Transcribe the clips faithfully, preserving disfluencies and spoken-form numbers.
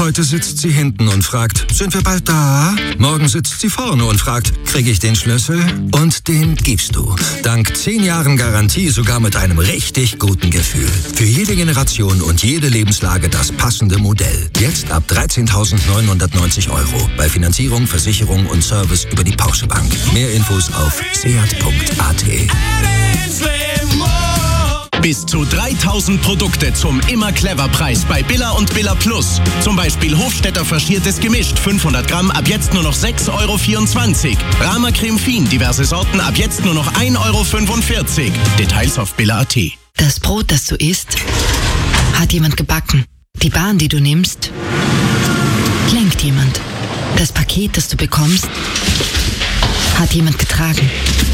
Heute sitzt sie hinten und fragt, sind wir bald da? Morgen sitzt sie vorne und fragt, kriege ich den Schlüssel? Und den gibst du. Dank zehn Jahren Garantie sogar mit einem richtig guten Gefühl. Für jede Generation und jede Lebenslage das passende Modell. Jetzt ab dreizehntausendneunhundertneunzig Euro. Bei Finanzierung, Versicherung und Service über die Porsche Bank. Mehr Infos auf seat punkt a t. Bis zu dreitausend Produkte zum Immer-Clever-Preis bei Billa und Billa Plus. Zum Beispiel Hofstetter faschiertes Gemischt, fünfhundert Gramm, ab jetzt nur noch sechs Euro vierundzwanzig. Rama Creme Fin, diverse Sorten, ab jetzt nur noch ein Euro fünfundvierzig. Details auf billa punkt a t. Das Brot, das du isst, hat jemand gebacken. Die Bahn, die du nimmst, lenkt jemand. Das Paket, das du bekommst, hat jemand getragen.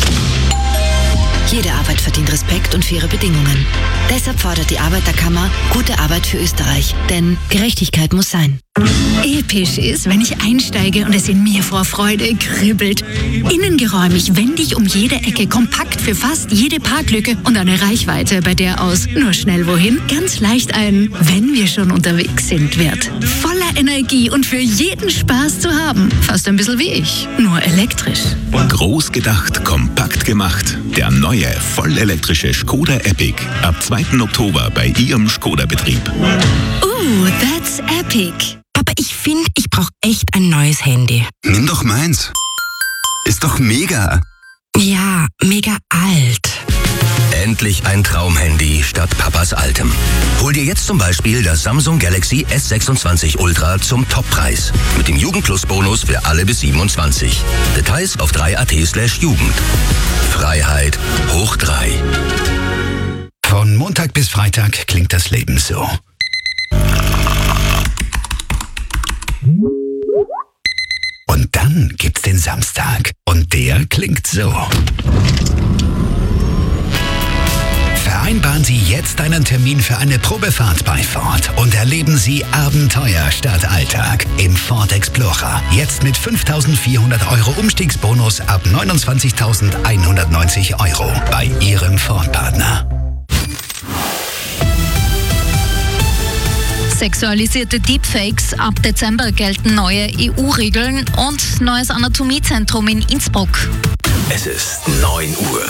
Jede Arbeit verdient Respekt und faire Bedingungen. Deshalb fordert die Arbeiterkammer gute Arbeit für Österreich. Denn Gerechtigkeit muss sein. Episch ist, wenn ich einsteige und es in mir vor Freude kribbelt. Innengeräumig, wendig um jede Ecke, kompakt für fast jede Parklücke und eine Reichweite, bei der aus nur schnell wohin ganz leicht ein wenn wir schon unterwegs sind wird. Voller Energie und für jeden Spaß zu haben. Fast ein bisschen wie ich, nur elektrisch. Groß gedacht, kompakt gemacht. Der neue, vollelektrische Skoda Epic. Ab zweiten Oktober bei Ihrem Skoda-Betrieb. Ooh, that's epic. Papa, ich finde, ich brauche echt ein neues Handy. Nimm doch meins. Ist doch mega. Ja, mega alt. Endlich ein Traumhandy statt Papas altem. Hol dir jetzt zum Beispiel das Samsung Galaxy S sechsundzwanzig Ultra zum Toppreis. Mit dem Jugendplus-Bonus für alle bis siebenundzwanzig. Details auf drei punkt a t slash Jugend. Freiheit hoch drei. Von Montag bis Freitag klingt das Leben so. Und dann gibt's den Samstag. Und der klingt so. Vereinbaren Sie jetzt einen Termin für eine Probefahrt bei Ford und erleben Sie Abenteuer statt Alltag im Ford Explorer. Jetzt mit fünftausendvierhundert Euro Umstiegsbonus ab neunundzwanzigtausendeinhundertneunzig Euro bei Ihrem Ford-Partner. Sexualisierte Deepfakes. Ab Dezember gelten neue E U-Regeln und neues Anatomiezentrum in Innsbruck. Es ist neun Uhr.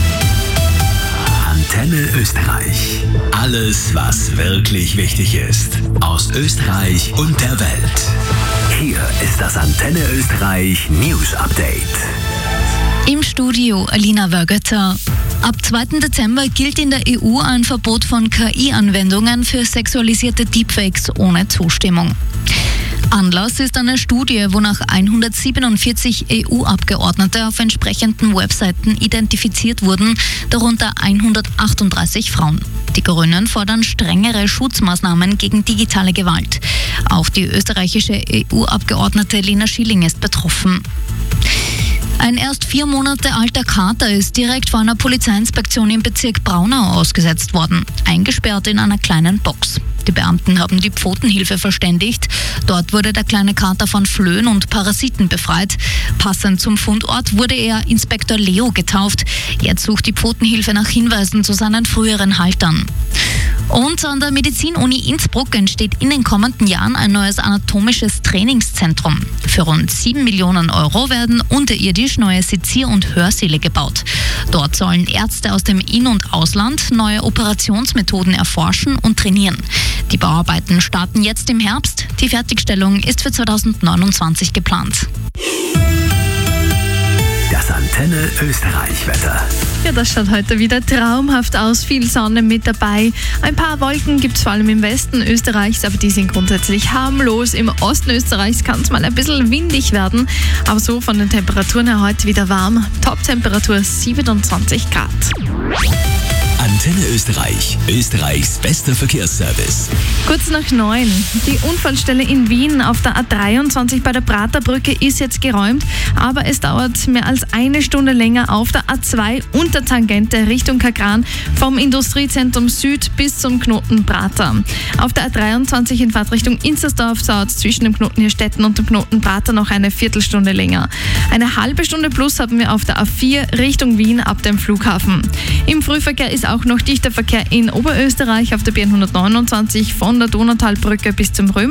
Antenne Österreich. Alles, was wirklich wichtig ist. Aus Österreich und der Welt. Hier ist das Antenne Österreich News Update. Im Studio Alina Wörgötter. Ab zweiten Dezember gilt in der E U ein Verbot von K I-Anwendungen für sexualisierte Deepfakes ohne Zustimmung. Anlass ist eine Studie, wonach hundertsiebenundvierzig E U-Abgeordnete auf entsprechenden Webseiten identifiziert wurden, darunter hundertachtunddreißig Frauen. Die Grünen fordern strengere Schutzmaßnahmen gegen digitale Gewalt. Auch die österreichische E U-Abgeordnete Lena Schilling ist betroffen. Ein erst vier Monate alter Kater ist direkt vor einer Polizeiinspektion im Bezirk Braunau ausgesetzt worden, eingesperrt in einer kleinen Box. Die Beamten haben die Pfotenhilfe verständigt. Dort wurde der kleine Kater von Flöhen und Parasiten befreit. Passend zum Fundort wurde er Inspektor Leo getauft. Jetzt sucht die Pfotenhilfe nach Hinweisen zu seinen früheren Haltern. Und an der Medizin-Uni Innsbruck entsteht in den kommenden Jahren ein neues anatomisches Trainingszentrum. Für rund sieben Millionen Euro werden unterirdisch neue Sezier- und Hörsäle gebaut. Dort sollen Ärzte aus dem In- und Ausland neue Operationsmethoden erforschen und trainieren. Die Bauarbeiten starten jetzt im Herbst. Die Fertigstellung ist für zweitausendneunundzwanzig geplant. Das Antenne Österreich-Wetter. Ja, das schaut heute wieder traumhaft aus. Viel Sonne mit dabei. Ein paar Wolken gibt es vor allem im Westen Österreichs, aber die sind grundsätzlich harmlos. Im Osten Österreichs kann es mal ein bisschen windig werden. Aber so von den Temperaturen her heute wieder warm. Top-Temperatur siebenundzwanzig Grad. Antenne Österreich, Österreichs bester Verkehrsservice. Kurz nach neun. Die Unfallstelle in Wien auf der A dreiundzwanzig bei der Praterbrücke ist jetzt geräumt, aber es dauert mehr als eine Stunde länger auf der A zwei unter Tangente Richtung Kagran vom Industriezentrum Süd bis zum Knoten Prater. Auf der A dreiundzwanzig in Fahrtrichtung Inzersdorf dauert es zwischen dem Knoten Hirstetten und dem Knoten Prater noch eine Viertelstunde länger. Eine halbe Stunde plus haben wir auf der A vier Richtung Wien ab dem Flughafen. Im Frühverkehr ist auch noch dichter Verkehr in Oberösterreich auf der B hundertneunundzwanzig von der Donautalbrücke bis zum Römer